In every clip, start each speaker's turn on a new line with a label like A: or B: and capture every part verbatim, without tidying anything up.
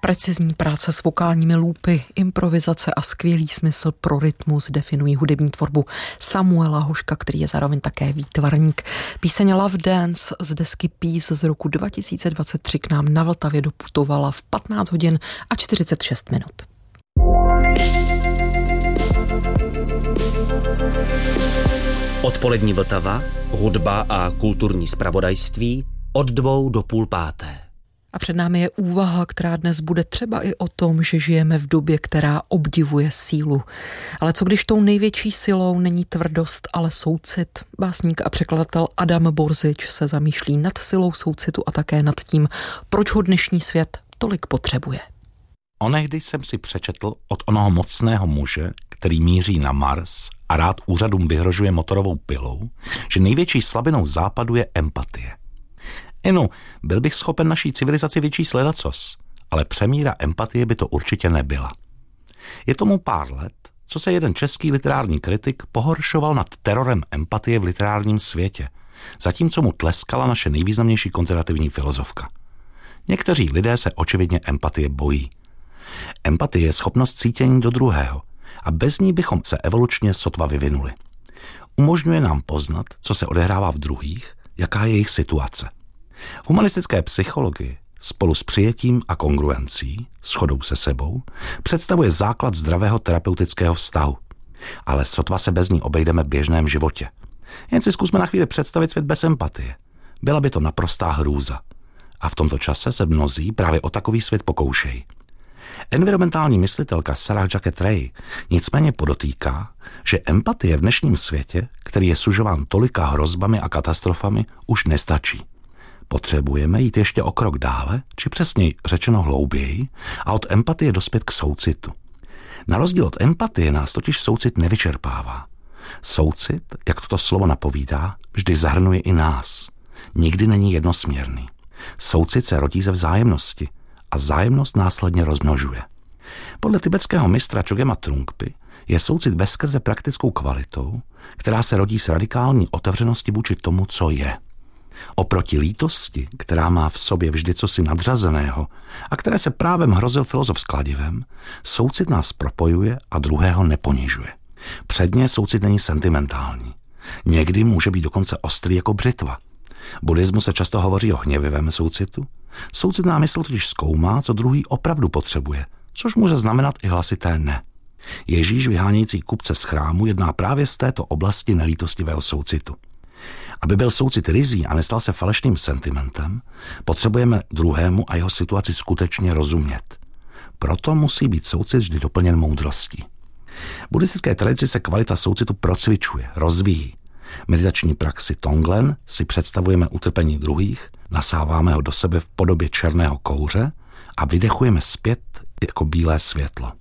A: Precizní práce s vokálními loopy, improvizace a skvělý smysl pro rytmus definují hudební tvorbu Samuela Hoška, který je zároveň také výtvarník. Píseň Love Dance z desky Peace z roku dva tisíce dvacet tři k nám na Vltavě doputovala v patnáct hodin a čtyřicet šest minut.
B: Odpolední Vltava, hudba a kulturní zpravodajství od dvou do půl páté.
A: A před námi je úvaha, která dnes bude třeba i o tom, že žijeme v době, která obdivuje sílu. Ale co když tou největší silou není tvrdost, ale soucit? Básník a překladatel Adam Borzič se zamýšlí nad silou soucitu a také nad tím, proč ho dnešní svět tolik potřebuje.
C: Onehdy jsem si přečetl od onoho mocného muže, který míří na Mars a rád úřadům vyhrožuje motorovou pilou, že největší slabinou západu je empatie. Inu, byl bych schopen naší civilizaci vyčíst ledacos, ale přemíra empatie by to určitě nebyla. Je tomu pár let, co se jeden český literární kritik pohoršoval nad terorem empatie v literárním světě, zatímco mu tleskala naše nejvýznamnější konzervativní filozofka. Někteří lidé se očividně empatie bojí. Empatie je schopnost cítění do druhého a bez ní bychom se evolučně sotva vyvinuli. Umožňuje nám poznat, co se odehrává v druhých, jaká je jejich situace. V humanistické psychologii spolu s přijetím a kongruencí, shodou se sebou, představuje základ zdravého terapeutického vztahu. Ale sotva se bez ní obejdeme v běžném životě. Jen si zkusme na chvíli představit svět bez empatie. Byla by to naprostá hrůza. A v tomto čase se mnozí právě o takový svět pokoušejí. Environmentální myslitelka Sarah Jacket Ray nicméně podotýká, že empatie v dnešním světě, který je sužován tolika hrozbami a katastrofami, už nestačí. Potřebujeme jít ještě o krok dále, či přesněji řečeno hlouběji, a od empatie dospět k soucitu. Na rozdíl od empatie nás totiž soucit nevyčerpává. Soucit, jak toto slovo napovídá, vždy zahrnuje i nás. Nikdy není jednosměrný. Soucit se rodí ze vzájemnosti a vzájemnost následně rozmnožuje. Podle tibetského mistra Chogema Trungpy je soucit veskrze praktickou kvalitou, která se rodí z radikální otevřenosti vůči tomu, co je. Oproti lítosti, která má v sobě vždy cosi nadřazeného a které se právem hrozil filozof s kladivem, soucit nás propojuje a druhého neponižuje. Předně soucit není sentimentální. Někdy může být dokonce ostrý jako břitva. V buddhismu se často hovoří o hněvivém soucitu. Soucitná mysl totiž zkoumá, co druhý opravdu potřebuje, což může znamenat i hlasité ne. Ježíš vyhánějící kupce z chrámu jedná právě z této oblasti nelítostivého soucitu. Aby byl soucit ryzí a nestal se falešným sentimentem, potřebujeme druhému a jeho situaci skutečně rozumět. Proto musí být soucit vždy doplněn moudrostí. V buddhistické tradici se kvalita soucitu procvičuje, rozvíjí. V meditační praxi Tonglen si představujeme utrpení druhých, nasáváme ho do sebe v podobě černého kouře a vydechujeme zpět jako bílé světlo.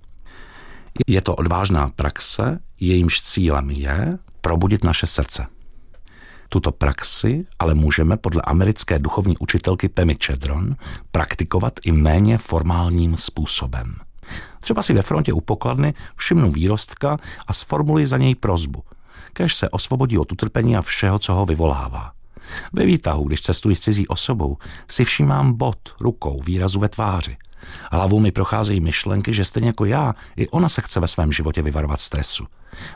C: Je to odvážná praxe, jejímž cílem je probudit naše srdce. Tuto praxi ale můžeme podle americké duchovní učitelky Pemi Chedron praktikovat i méně formálním způsobem. Třeba si ve frontě u pokladny všimnu výrostka a zformuluji za něj prosbu, kéž se osvobodí od utrpení a všeho, co ho vyvolává. Ve výtahu, když cestuji s cizí osobou, si všímám bod, rukou, výrazu ve tváři. Hlavou mi procházejí myšlenky, že stejně jako já, i ona se chce ve svém životě vyvarovat stresu.